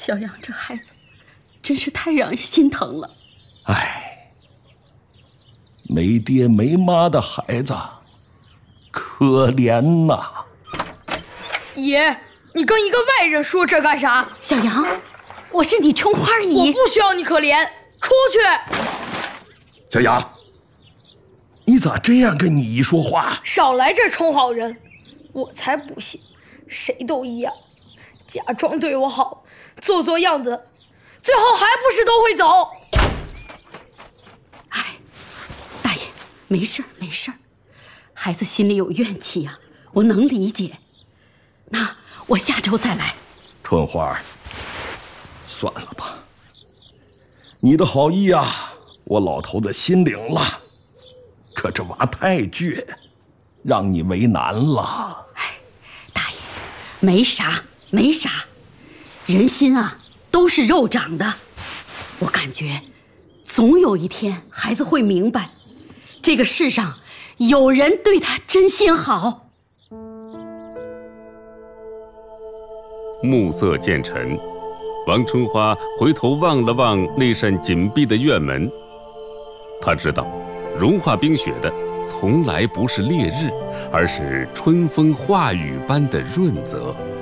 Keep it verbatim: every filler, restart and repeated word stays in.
小杨这孩子真是太让人心疼了。 哎，没爹没妈的孩子可怜呐。 爷，你跟一个外人说这干啥？ 小杨，我是你春花姨， 我不需要你可怜，出去。 小杨，你咋这样跟你姨说话？ 少来这充好人，我才不信，谁都一样，假装对我好，做做样子，最后还不是都会走。 哎，大爷，没事儿没事儿，孩子心里有怨气呀、啊，我能理解。那我下周再来。 春花，算了吧，你的好意啊，我老头子心领了，可这娃太倔，让你为难了。 哎，大爷，没啥没啥，人心啊都是肉长的，我感觉总有一天孩子会明白，这个世上有人对他真心好。 暮色渐沉，王春花回头望了望那扇紧闭的院门，她知道融化冰雪的从来不是烈日，而是春风化雨般的润泽。